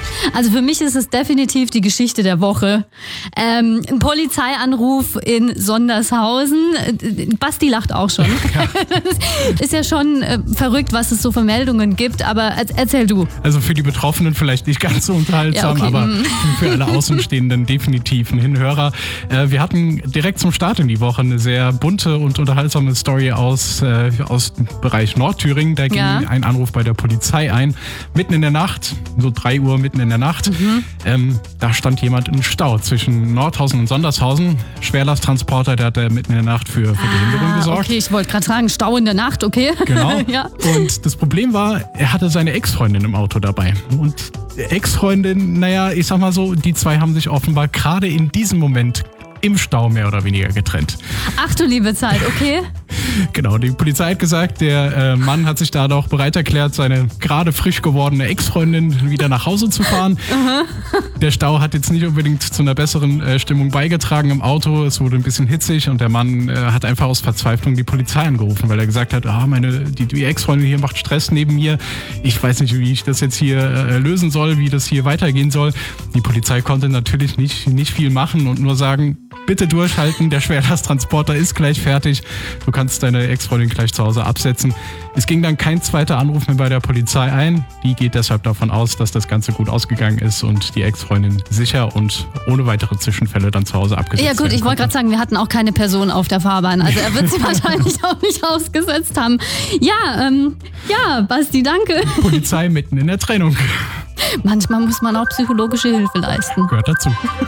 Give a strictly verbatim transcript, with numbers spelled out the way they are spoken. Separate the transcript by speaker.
Speaker 1: Also für mich ist es definitiv die Geschichte der Woche. Ähm, ein Polizeianruf in Sondershausen. Basti lacht auch schon. Ja. Das ist ja schon äh, verrückt, was es so für Meldungen gibt, aber erzähl du.
Speaker 2: Also für die Betroffenen vielleicht nicht ganz so unterhaltsam, ja, okay. aber für alle Außenstehenden definitiv ein Hinhörer. Äh, wir hatten direkt zum Start in die Woche eine sehr bunte und unterhaltsame Story aus, äh, aus dem Bereich Nordthüringen. Da ging ja. ein Anruf bei der Polizei ein, mitten in der Nacht, so drei Uhr mitten in der Nacht. Mhm. Ähm, da stand jemand im Stau zwischen Nordhausen und Sondershausen. Schwerlasttransporter, der hat da mitten in der Nacht für, für Behinderung
Speaker 1: ah,
Speaker 2: gesorgt.
Speaker 1: Okay, ich wollte gerade sagen, Stau in der Nacht, okay.
Speaker 2: Genau.
Speaker 1: ja.
Speaker 2: Und das Problem war, er hatte seine Ex-Freundin im Auto dabei. Und Ex-Freundin, naja, ich sag mal so, die zwei haben sich offenbar gerade in diesem Moment im Stau mehr oder weniger getrennt.
Speaker 1: Ach du liebe Zeit, okay.
Speaker 2: Genau, die Polizei hat gesagt, der äh, Mann hat sich da doch bereit erklärt, seine gerade frisch gewordene Ex-Freundin wieder nach Hause zu fahren. Uh-huh. Der Stau hat jetzt nicht unbedingt zu einer besseren äh, Stimmung beigetragen im Auto. Es wurde ein bisschen hitzig und der Mann äh, hat einfach aus Verzweiflung die Polizei angerufen, weil er gesagt hat, ah, meine, die, die Ex-Freundin hier macht Stress neben mir. Ich weiß nicht, wie ich das jetzt hier äh, lösen soll, wie das hier weitergehen soll. Die Polizei konnte natürlich nicht, nicht viel machen und nur sagen, bitte durchhalten, der Schwerlasttransporter ist gleich fertig. Du kannst deine Ex-Freundin gleich zu Hause absetzen. Es ging dann kein zweiter Anruf mehr bei der Polizei ein. Die geht deshalb davon aus, dass das Ganze gut ausgegangen ist und die Ex-Freundin sicher und ohne weitere Zwischenfälle dann zu Hause abgesetzt
Speaker 1: wird. Ja gut, ich wollte gerade sagen, wir hatten auch keine Person auf der Fahrbahn. Also er wird sie wahrscheinlich auch nicht ausgesetzt haben. Ja, ähm, ja, Basti, danke.
Speaker 2: Polizei mitten in der Trennung.
Speaker 1: Manchmal muss man auch psychologische Hilfe leisten.
Speaker 2: Gehört dazu.